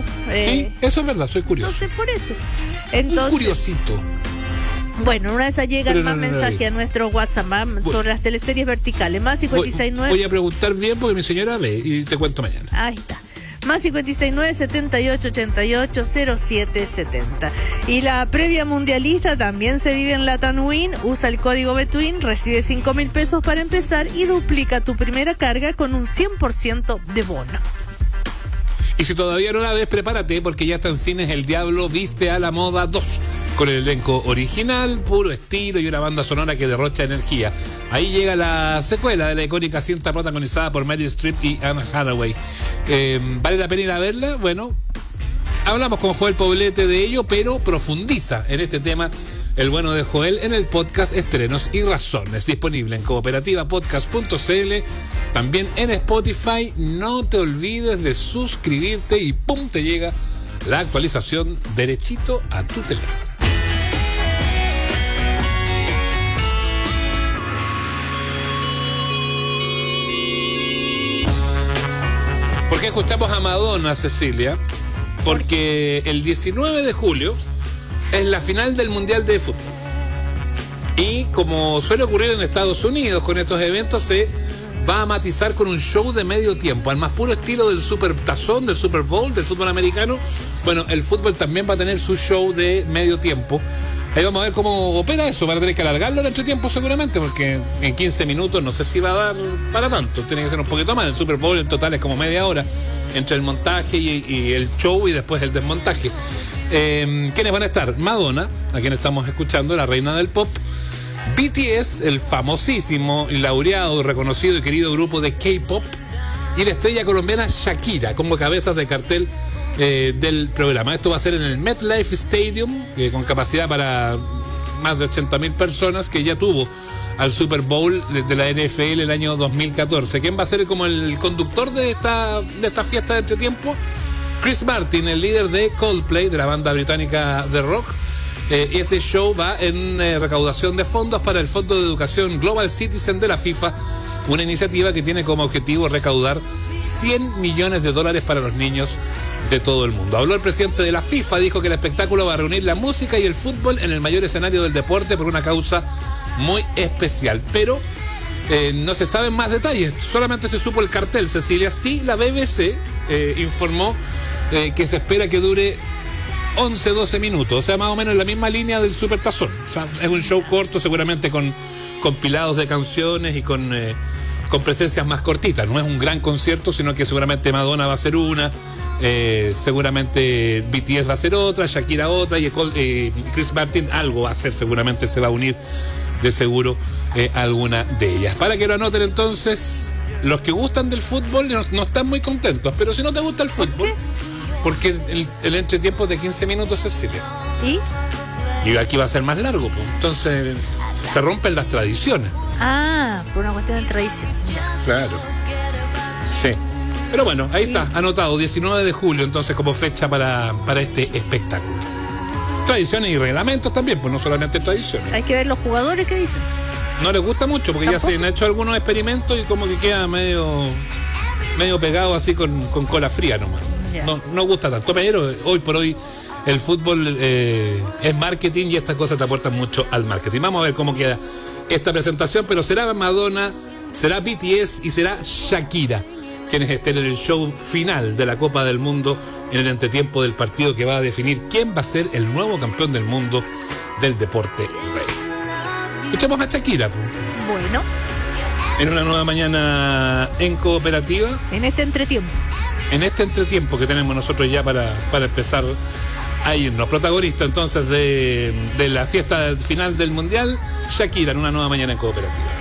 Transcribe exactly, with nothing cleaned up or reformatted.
Eh, sí, eso es verdad, soy curioso. Entonces, por eso. Entonces, un curiosito. Bueno, una de esas llegan Pero más no, no, no, mensajes no, a nuestro WhatsApp ¿va? sobre las teleseries verticales. Más cincuenta y seis nueve. Voy, voy a preguntar bien porque mi señora ve y te cuento mañana. Ahí está. Más cincuenta y seis nueve, setenta y ocho, ochenta y ocho, cero siete setenta. Y la previa mundialista también se vive en Latam Win. Usa el código Betwin, recibe cinco mil pesos para empezar y duplica tu primera carga con un cien por ciento de bono. Y si todavía no la ves, prepárate porque ya está en cines El Diablo Viste a la Moda dos, con el elenco original, puro estilo y una banda sonora que derrocha energía. Ahí llega la secuela de la icónica cinta protagonizada por Meryl Streep y Anne Hathaway. Eh, ¿Vale la pena ir a verla? Bueno, hablamos con Joel Poblete de ello, pero profundiza en este tema el bueno de Joel en el podcast Estrenos y Razones, disponible en cooperativa podcast punto c l, también en Spotify. No te olvides de suscribirte y ¡pum! Te llega la actualización derechito a tu teléfono. ¿Por qué escuchamos a Madonna, Cecilia? Porque el diecinueve de julio es la final del Mundial de Fútbol. Y como suele ocurrir en Estados Unidos con estos eventos, se va a matizar con un show de medio tiempo, al más puro estilo del Super Tazón, del Super Bowl, del fútbol americano. Bueno, el fútbol también va a tener su show de medio tiempo. Ahí vamos a ver cómo opera eso. Van a tener que alargarlo en entretiempo seguramente, porque en quince minutos no sé si va a dar para tanto. Tiene que ser un poquito más. El Super Bowl en total es como media hora entre el montaje y, y el show y después el desmontaje. Eh, ¿Quiénes van a estar? Madonna, a quien estamos escuchando, la reina del pop. B T S, el famosísimo, laureado, reconocido y querido grupo de K-pop. Y la estrella colombiana Shakira, como cabezas de cartel eh, del programa. Esto va a ser en el MetLife Stadium, eh, con capacidad para más de ochenta mil personas, que ya tuvo al Super Bowl de, de la N F L el año dos mil catorce. ¿Quién va a ser como el conductor de esta, de esta fiesta de entretiempo? Chris Martin, el líder de Coldplay, de la banda británica de rock. Eh, y este show va en eh, recaudación de fondos para el Fondo de Educación Global Citizen de la FIFA, una iniciativa que tiene como objetivo recaudar cien millones de dólares para los niños de todo el mundo. Habló el presidente de la FIFA, dijo que el espectáculo va a reunir la música y el fútbol en el mayor escenario del deporte por una causa muy especial, pero eh, no se saben más detalles, solamente se supo el cartel, Cecilia. Sí, la B B C eh, informó eh, que se espera que dure once, doce minutos, o sea, más o menos en la misma línea del Super Tazón. O sea, es un show corto, seguramente con compilados de canciones y con, eh, con presencias más cortitas. No es un gran concierto, sino que seguramente Madonna va a ser una, eh, seguramente B T S va a ser otra, Shakira otra, y eh, Chris Martin algo va a hacer, seguramente se va a unir de seguro eh, alguna de ellas. Para que lo anoten entonces, los que gustan del fútbol no, no están muy contentos, pero si no te gusta el fútbol... Porque el, el entretiempo es de quince minutos, Cecilia. ¿Y? Y aquí va a ser más largo, pues. Entonces se rompen las tradiciones. Ah, por una cuestión de tradición. Claro. Sí. Pero bueno, ahí sí está, anotado, diecinueve de julio, entonces como fecha para, para este espectáculo. Tradiciones y reglamentos también, pues no solamente tradiciones. Hay que ver los jugadores que dicen. No les gusta mucho, porque ¿tampoco? Ya se han hecho algunos experimentos y como que queda medio, medio pegado así con, con cola fría nomás. No, no gusta tanto, pero hoy por hoy el fútbol eh, es marketing y estas cosas te aportan mucho al marketing. Vamos a ver cómo queda esta presentación, pero será Madonna, será B T S y será Shakira quienes estén en el show final de la Copa del Mundo en el entretiempo del partido que va a definir quién va a ser el nuevo campeón del mundo del deporte rey. Escuchamos a Shakira. Bueno. En una nueva mañana en cooperativa. En este entretiempo. En este entretiempo que tenemos nosotros ya para, para empezar a irnos. Protagonista entonces de, de la fiesta final del Mundial, Shakira en una nueva mañana en cooperativa.